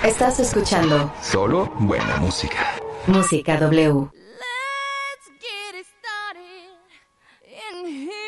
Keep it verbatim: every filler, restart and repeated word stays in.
Estás escuchando solo buena música. Música W. Let's get it started in here.